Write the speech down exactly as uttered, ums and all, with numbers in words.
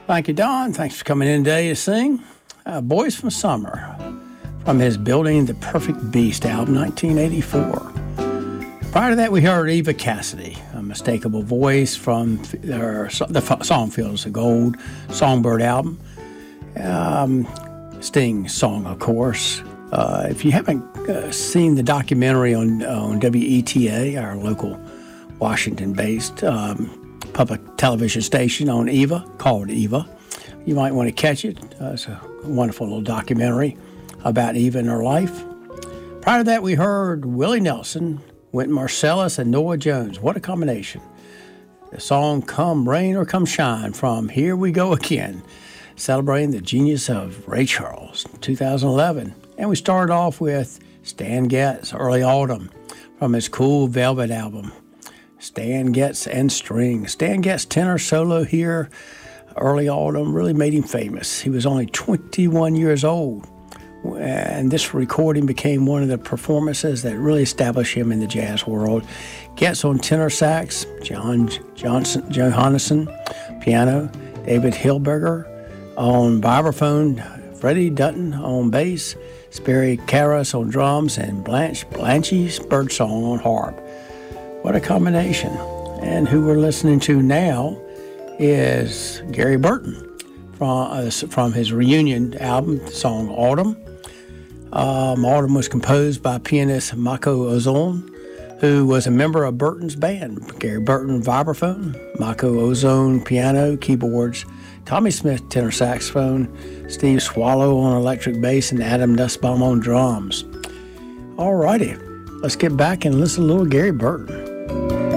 Thank you, Don. Thanks for coming in today to sing uh, Boys from Summer from his Building the Perfect Beast album, nineteen eighty-four. Prior to that, we heard Eva Cassidy, Unmistakable Voice from their, the song Fields of Gold Songbird album. Um, Sting song, of course. Uh, if you haven't uh, seen the documentary on, on W E T A, our local Washington-based um, public television station on Eva, called Eva, you might want to catch it. Uh, it's a wonderful little documentary about Eva and her life. Prior to that, we heard Willie Nelson, Wynton Marsalis, and Norah Jones. What a combination. The song Come Rain or Come Shine from Here We Go Again, celebrating the genius of Ray Charles, two thousand eleven. And we started off with Stan Getz, Early Autumn, from his Cool Velvet album. Stan Getz and String. Stan Getz tenor solo here, Early Autumn, really made him famous. He was only twenty-one years old, and this recording became one of the performances that really established him in the jazz world. Getz on tenor sax, John Johnson, Johannesson, piano, David Hilberger on vibraphone, Freddie Dutton on bass, Sperry Karras on drums, and Blanche Blanche's Birdsong on harp. What a combination. And who we're listening to now is Gary Burton from, uh, from his reunion album, the song Autumn. Um, Autumn was composed by pianist Mako Ozone, who was a member of Burton's band. Gary Burton, vibraphone, Mako Ozone, piano, keyboards, Tommy Smith, tenor saxophone, Steve Swallow on electric bass, and Adam Nussbaum on drums. All righty, let's get back and listen to little Gary Burton.